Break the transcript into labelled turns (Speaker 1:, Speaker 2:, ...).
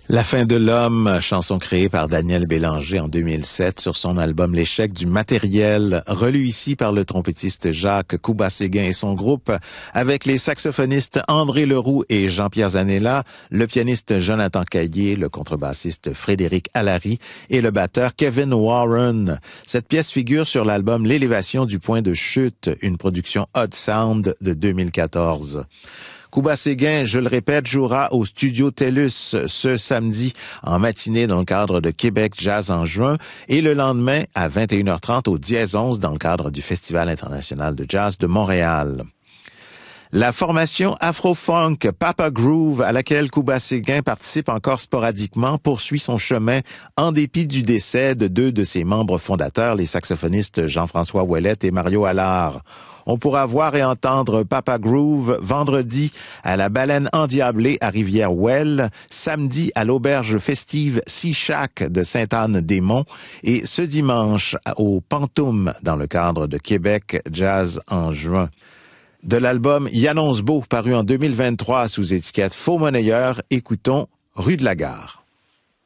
Speaker 1: La fin de l'homme, chanson créée par Daniel Bélanger en 2007 sur son album L'échec du matériel, relu ici par le trompettiste Jacques Couba-Séguin et son groupe, avec les saxophonistes André Leroux et Jean-Pierre Zanella, le pianiste Jonathan Caillé, le contrebassiste Frédéric Allary et le batteur Kevin Warren. Cette pièce figure sur l'album L'élévation du point de chute, une production Odd Sound de 2014. Couba-Séguin, je le répète, jouera au Studio TELUS ce samedi en matinée dans le cadre de Québec Jazz en juin et le lendemain à 21h30 au Dièse 11 dans le cadre du Festival international de jazz de Montréal. La formation Afro-Funk Papa Groove, à laquelle Couba-Séguin participe encore sporadiquement, poursuit son chemin en dépit du décès de deux de ses membres fondateurs, les saxophonistes Jean-François Ouellette et Mario Allard. On pourra voir et entendre Papa Groove vendredi à la Baleine Endiablée à Rivière-Ouelle, samedi à l'auberge festive Sea Shack de Sainte-Anne-des-Monts et ce dimanche au Pantoum dans le cadre de Québec Jazz en juin. De l'album Y'annonce beau paru en 2023 sous étiquette Faux Monnayeur, écoutons Rue de la Gare.